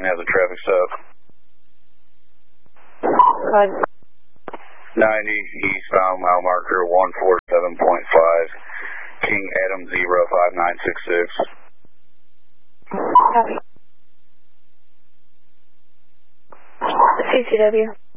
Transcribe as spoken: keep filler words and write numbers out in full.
fifteen has a traffic stop. Uh, ninety eastbound mile marker one four seven point five, King Adam Zebra five nine six six. copy. C C W.